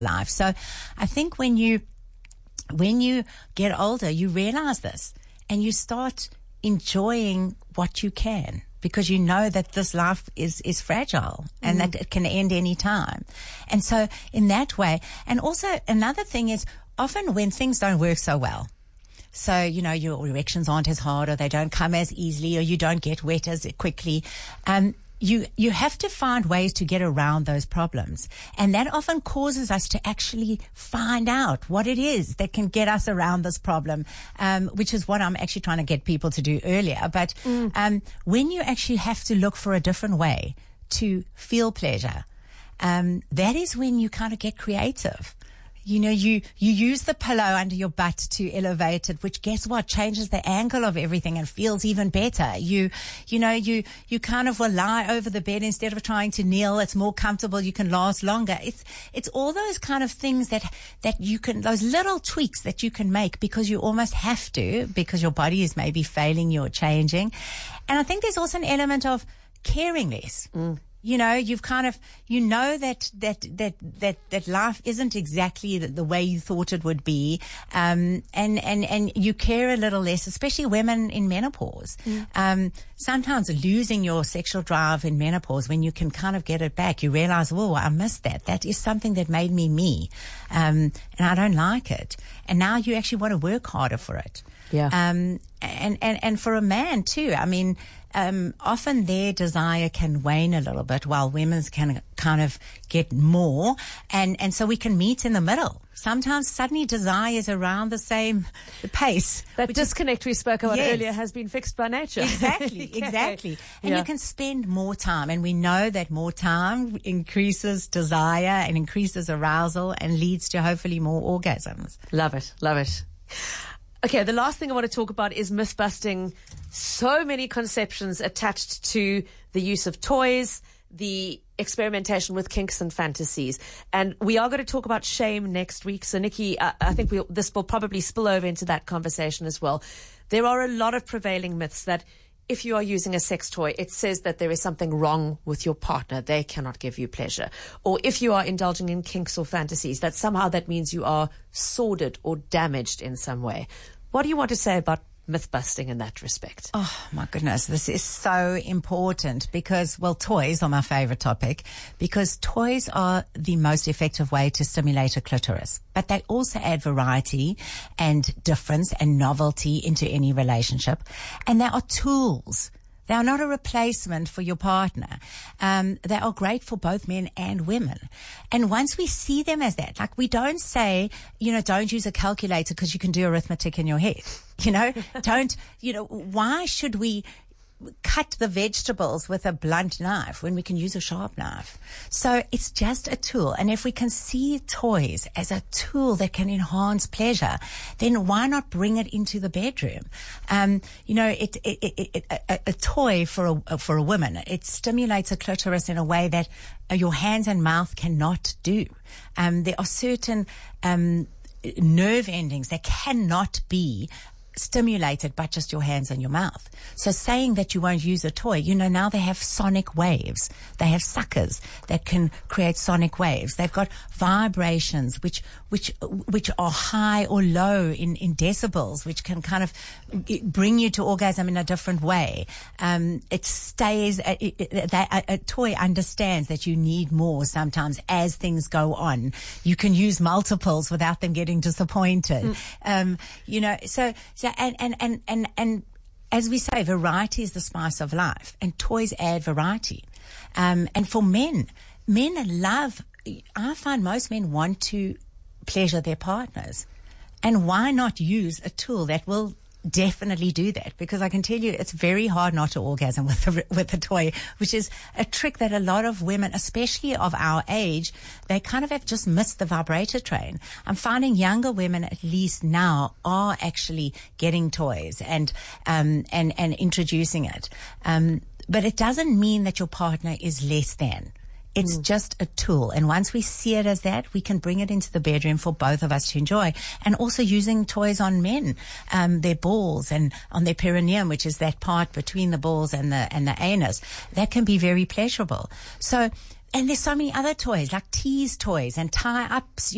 life. So I think when you get older, you realize this and you start enjoying what you can, because you know that this life is fragile and that it can end any time. And so in that way, and also another thing is often when things don't work so well, so, your erections aren't as hard, or they don't come as easily, or you don't get wet as quickly, you have to find ways to get around those problems. And that often causes us to actually find out what it is that can get us around this problem, which is what I'm actually trying to get people to do earlier. But when you actually have to look for a different way to feel pleasure, that is when you kind of get creative. You use the pillow under your butt to elevate it, which guess what? Changes the angle of everything and feels even better. You kind of will lie over the bed instead of trying to kneel. It's more comfortable. You can last longer. It's all those kind of things that you can, those little tweaks that you can make because you almost have to, because your body is maybe failing you or changing. And I think there's also an element of caring less. You've kind of, that life isn't exactly the way you thought it would be. And you care a little less, especially women in menopause. Sometimes losing your sexual drive in menopause, when you can kind of get it back, you realize, whoa, I missed that. That is something that made me me. And I don't like it. And now you actually want to work harder for it. Yeah. And for a man too, I mean, often their desire can wane a little bit while women's can kind of get more. And so we can meet in the middle. Sometimes suddenly desire is around the same pace. That disconnect we spoke about earlier has been fixed by nature. Exactly. And you can spend more time. And we know that more time increases desire and increases arousal and leads to hopefully more orgasms. Love it. Okay, the last thing I want to talk about is myth busting. So many conceptions attached to the use of toys, the experimentation with kinks and fantasies. And we are going to talk about shame next week. So, Nikki, I think this will probably spill over into that conversation as well. There are a lot of prevailing myths that if you are using a sex toy, it says that there is something wrong with your partner. They cannot give you pleasure. Or if you are indulging in kinks or fantasies, that somehow that means you are sordid or damaged in some way. What do you want to say about myth busting in that respect? Oh my goodness, this is so important because, well, toys are my favorite topic because toys are the most effective way to stimulate a clitoris, but they also add variety and difference and novelty into any relationship. And they are tools. They are not a replacement for your partner. They are great for both men and women. And once we see them as that, like we don't say, don't use a calculator because you can do arithmetic in your head. Why should we cut the vegetables with a blunt knife when we can use a sharp knife? So it's just a tool. And if we can see toys as a tool that can enhance pleasure, then why not bring it into the bedroom? A toy for a woman, it stimulates a clitoris in a way that your hands and mouth cannot do. There are certain nerve endings that cannot be stimulated by just your hands and your mouth. So saying that you won't use a toy, now they have sonic waves. They have suckers that can create sonic waves. They've got vibrations which are high or low in decibels, which can kind of bring you to orgasm in a different way. It stays, a toy understands that you need more sometimes as things go on. You can use multiples without them getting disappointed. So and as we say, variety is the spice of life, and toys add variety. And for men love, I find most men want to pleasure their partners. And why not use a tool that will definitely do that? Because I can tell you it's very hard not to orgasm with a toy, which is a trick that a lot of women, especially of our age, they kind of have just missed the vibrator train. I'm finding younger women, at least now, are actually getting toys and introducing it. But it doesn't mean that your partner is less than. It's just a tool. And once we see it as that, we can bring it into the bedroom for both of us to enjoy. And also using toys on men, their balls and on their perineum, which is that part between the balls and the anus. That can be very pleasurable. So, and there's so many other toys, like tease toys and tie-ups,